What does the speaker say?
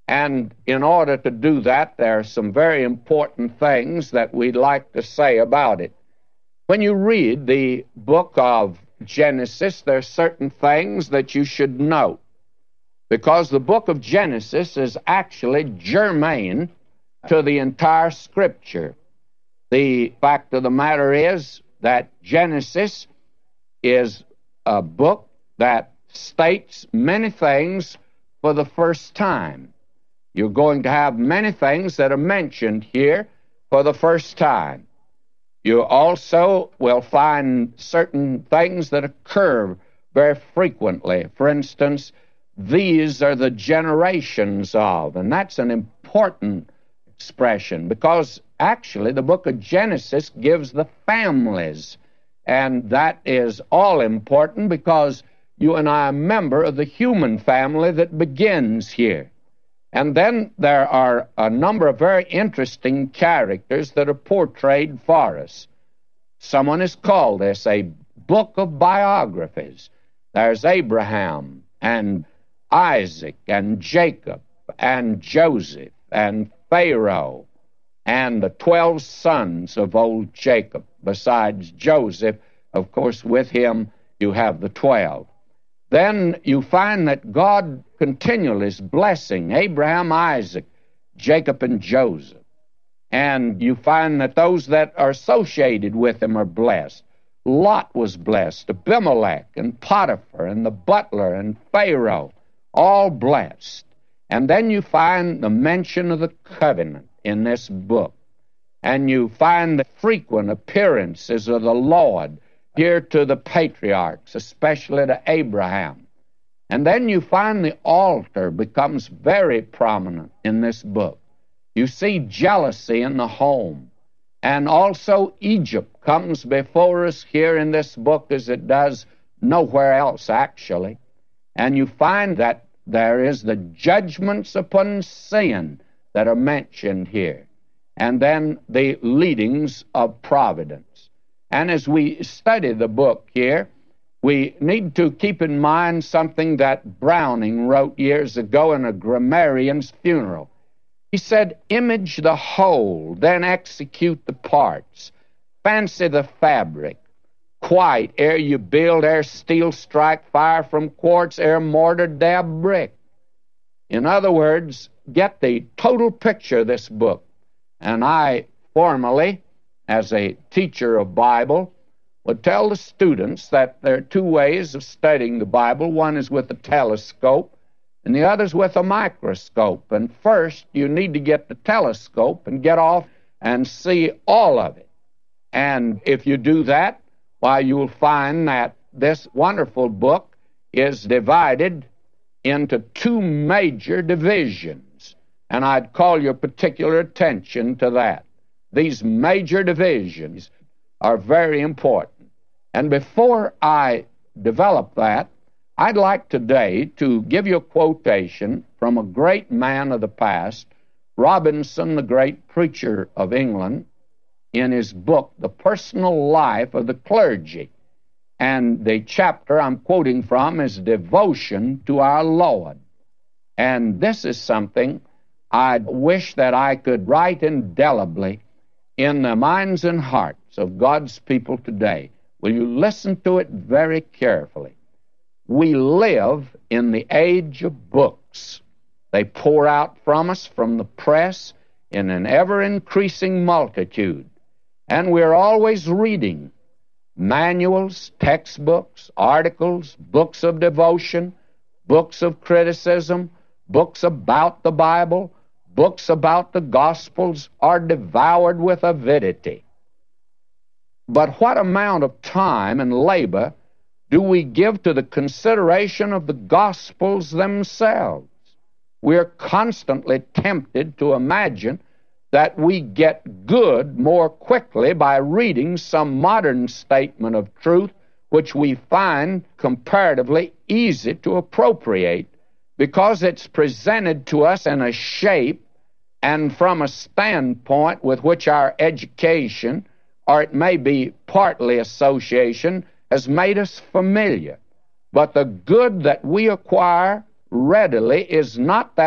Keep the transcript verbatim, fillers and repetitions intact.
And in order to do that, there are some very important things that we'd like to say about it. When you read the book of Genesis, there are certain things that you should know, because the book of Genesis is actually germane to the entire Scripture. The fact of the matter is that Genesis is a book that states many things for the first time. You're going to have many things that are mentioned here for the first time. You also will find certain things that occur very frequently. For instance, these are the generations of, and that's an important expression, because actually the book of Genesis gives the families, and that is all important because you and I are a member of the human family that begins here. And then there are a number of very interesting characters that are portrayed for us. Someone has called this a book of biographies. There's Abraham and Isaac and Jacob and Joseph and Pharaoh and the twelve sons of old Jacob. Besides Joseph, of course, with him you have the twelve. Then you find that God continually is blessing Abraham, Isaac, Jacob, and Joseph. And you find that those that are associated with him are blessed. Lot was blessed, Abimelech, and Potiphar, and the butler, and Pharaoh, all blessed. And then you find the mention of the covenant in this book. And you find the frequent appearances of the Lord here to the patriarchs, especially to Abraham. And then you find the altar becomes very prominent in this book. You see jealousy in the home. And also Egypt comes before us here in this book as it does nowhere else, actually. And you find that there is the judgments upon sin that are mentioned here. And then the leadings of providence. And as we study the book here, we need to keep in mind something that Browning wrote years ago in A Grammarian's Funeral. He said, "Image the whole, then execute the parts. Fancy the fabric. Quite, ere you build, ere steel strike fire from quartz, ere mortar dab brick." In other words, get the total picture of this book. And I formerly, as a teacher of Bible, would tell the students that there are two ways of studying the Bible. One is with a telescope, and the other is with a microscope. And first, you need to get the telescope and get off and see all of it. And if you do that, why, you'll find that this wonderful book is divided into two major divisions. And I'd call your particular attention to that. These major divisions are very important. And before I develop that, I'd like today to give you a quotation from a great man of the past, Robinson, the great preacher of England, in his book, The Personal Life of the Clergy. And the chapter I'm quoting from is Devotion to Our Lord. And this is something I wish that I could write indelibly in the minds and hearts of God's people today. Will you listen to it very carefully? We live in the age of books. They pour out from us from the press in an ever-increasing multitude. And we're always reading manuals, textbooks, articles, books of devotion, books of criticism, books about the Bible, books about the Gospels are devoured with avidity. But what amount of time and labor do we give to the consideration of the Gospels themselves? We're constantly tempted to imagine that we get good more quickly by reading some modern statement of truth which we find comparatively easy to appropriate because it's presented to us in a shape and from a standpoint with which our education, or it may be partly association, has made us familiar. But the good that we acquire readily is not that